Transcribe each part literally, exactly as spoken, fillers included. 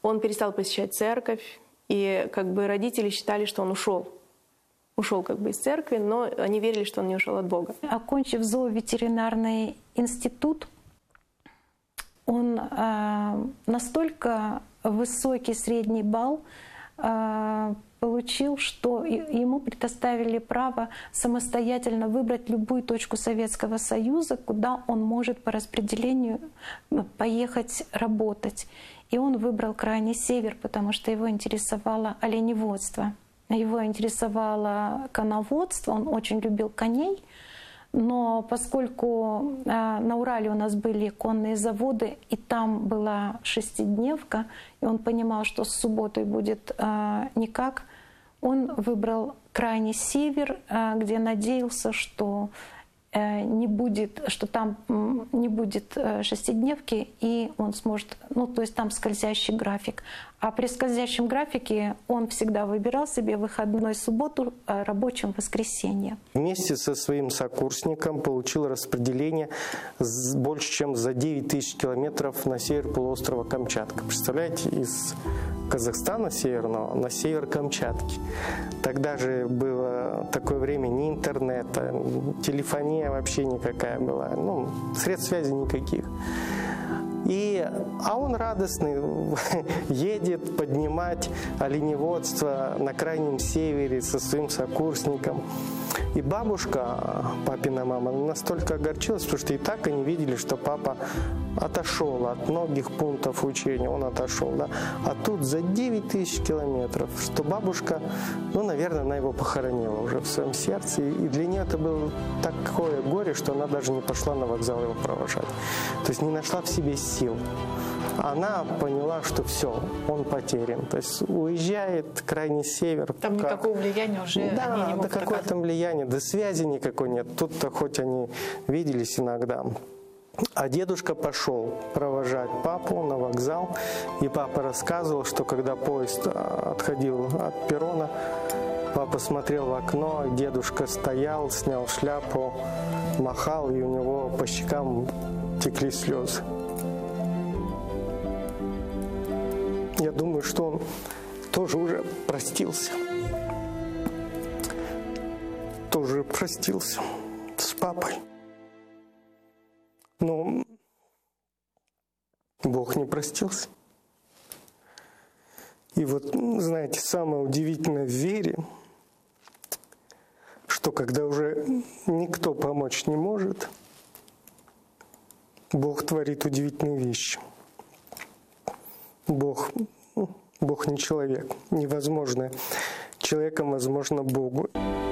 Он перестал посещать церковь, и как бы родители считали, что он ушел. Ушел как бы из церкви, но они верили, что он не ушел от Бога. Окончив зооветеринарный институт, он э, настолько высокий средний балл э, получил, что ему предоставили право самостоятельно выбрать любую точку Советского Союза, куда он может по распределению поехать работать. И он выбрал крайний север, потому что его интересовало оленеводство. Его интересовало коноводство, он очень любил коней. Но поскольку э, на Урале у нас были конные заводы, и там была шестидневка, и он понимал, что с субботой будет э, никак, он выбрал крайний север, э, где надеялся, что э, не будет, что там не будет э, шестидневки, и он сможет, ну то есть там скользящий график. А при скользящем графике он всегда выбирал себе выходной субботу, а рабочим воскресенье. Вместе со своим сокурсником получил распределение больше, чем за девять тысяч километров на север полуострова Камчатка. Представляете, из Казахстана северного на север Камчатки. Тогда же было такое время ни интернета, телефония вообще никакая была, ну, средств связи никаких. И, а он радостный, едет поднимать оленеводство на крайнем севере со своим сокурсником. И бабушка, папина мама, настолько огорчилась, потому что и так они видели, что папа отошел от многих пунктов учения, он отошел, да. А тут за девять тысяч километров, что бабушка, ну, наверное, она его похоронила уже в своем сердце. И для нее это было такое горе, что она даже не пошла на вокзал его провожать. То есть не нашла в себе сил. Она поняла, что все, он потерян. То есть уезжает в крайний север. Там как... никакого влияния уже да, они не могут да какое там влияние, да связи никакой нет. Тут-то хоть они виделись иногда. А дедушка пошел провожать папу на вокзал. И папа рассказывал, что когда поезд отходил от перрона, папа смотрел в окно, дедушка стоял, снял шляпу, махал, и у него по щекам текли слезы. Я думаю, что он тоже уже простился. Тоже простился с папой. Но Бог не простился. И вот, знаете, самое удивительное в вере, что когда уже никто помочь не может, Бог творит удивительные вещи. Бог, Бог не человек. Невозможно человеком, возможно, Богу.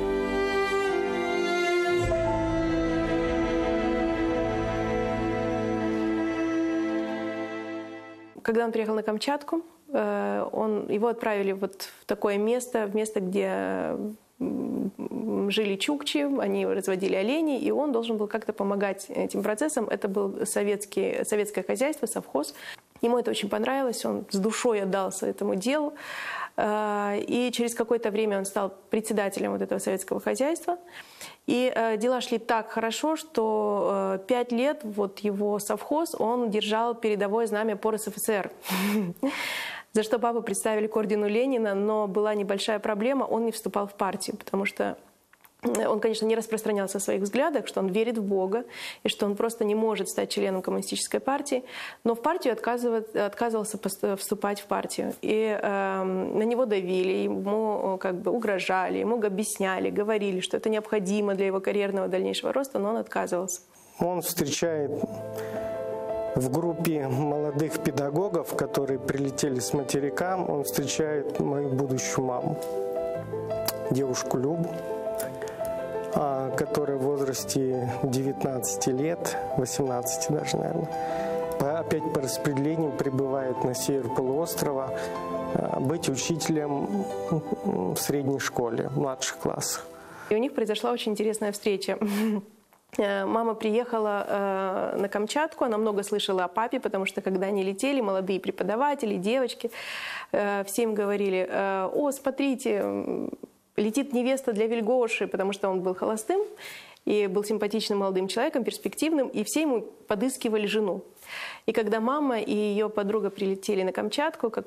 Когда он приехал на Камчатку, он, его отправили вот в такое место, в место, где жили чукчи, они разводили оленей, и он должен был как-то помогать этим процессам. Это был советский, советское хозяйство, совхоз. Ему это очень понравилось, он с душой отдался этому делу. И через какое-то время он стал председателем вот этого советского хозяйства. И дела шли так хорошо, что пять лет вот его совхоз, он держал передовое знамя по эр эс эф эс эр. За что папу представили к ордену Ленина, но была небольшая проблема, он не вступал в партию, потому что он, конечно, не распространялся о своих взглядах, что он верит в Бога, и что он просто не может стать членом коммунистической партии, но в партию отказывался вступать в партию. И э, на него давили, ему как бы угрожали, ему объясняли, говорили, что это необходимо для его карьерного дальнейшего роста, но он отказывался. Он встречает в группе молодых педагогов, которые прилетели с материка, он встречает мою будущую маму, девушку Любу, которая в возрасте девятнадцати лет, восемнадцати даже, наверное, опять по распределению прибывает на север полуострова быть учителем в средней школе, в младших классах. И у них произошла очень интересная встреча. Мама приехала э, на Камчатку, она много слышала о папе, потому что когда они летели, молодые преподаватели, девочки, э, все им говорили: э, «О, смотрите, летит невеста для Вильгоши», потому что он был холостым и был симпатичным молодым человеком, перспективным, и все ему подыскивали жену. И когда мама и ее подруга прилетели на Камчатку, как